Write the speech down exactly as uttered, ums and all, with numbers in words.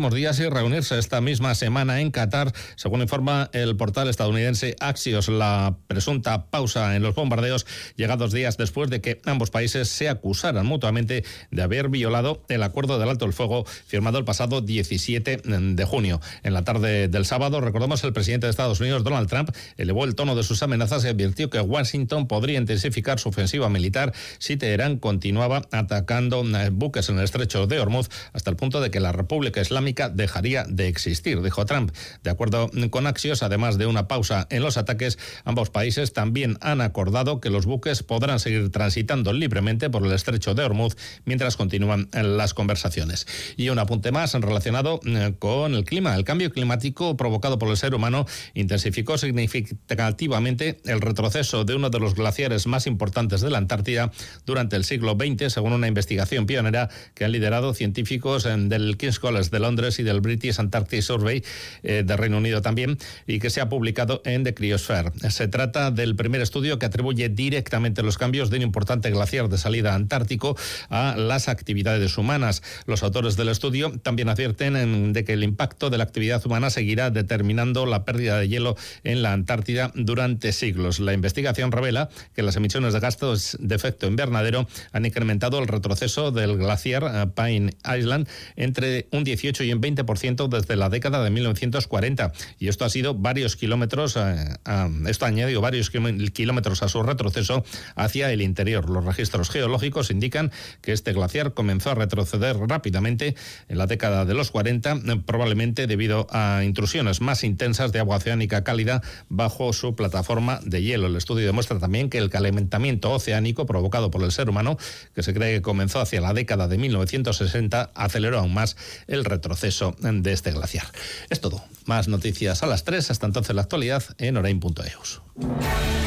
próximos días y reunirse esta misma semana en Qatar, según informa el portal estadounidense Axios. La presunta pausa en los bombardeos llega dos días después de que ambos países se acusaran mutuamente de haber violado el acuerdo del alto el fuego firmado el pasado diecisiete de junio. En la tarde del sábado, recordamos, el presidente de Estados Unidos, Donald Trump, elevó el tono de sus amenazas y advirtió que Washington podría intensificar su ofensiva militar si Teherán continuaba atacando buques en el estrecho de Hormuz hasta el punto de que la República Islámica dejaría de existir, dijo Trump. De acuerdo con Axios, además de una pausa en los ataques, ambos países también han acordado que los buques podrán seguir transitando libremente por el estrecho de Hormuz mientras continúan las conversaciones. Y un apunte más relacionado con el clima. El cambio climático provocado por el ser humano intensificó significativamente el retroceso de uno de los glaciares más importantes de la Antártida durante el siglo veinte, según una investigación pionera que han liderado científicos del King's College de Londres y del British Antarctic Survey eh, de Reino Unido también, y que se ha publicado en The Cryosphere. Se trata del primer estudio que atribuye directamente los cambios de un importante glaciar de salida antártico a las actividades humanas. Los autores del estudio también advierten en, de que el impacto de la actividad humana seguirá determinando la pérdida de hielo en la Antártida durante siglos. La investigación revela que las emisiones de gases de efecto invernadero han incrementado el retroceso del glaciar Pine Island entre un dieciocho y un veinte por ciento desde la década de mil novecientos cuarenta, y esto ha sido varios kilómetros, eh, a, esto ha añadido varios kilómetros a su retroceso hacia el interior. Los registros geológicos indican que este glaciar comenzó a retroceder rápidamente en la década de los cuarenta, eh, probablemente debido a intrusiones más intensas de agua oceánica cálida bajo su plataforma de hielo. El estudio demuestra también que el calentamiento oceánico provocado por el ser humano, que se cree que comenzó hacia la década de mil novecientos sesenta, aceleró aún más el retroceso de este glaciar. Es todo. Más noticias a las tres. Hasta entonces la actualidad en orain punto eus.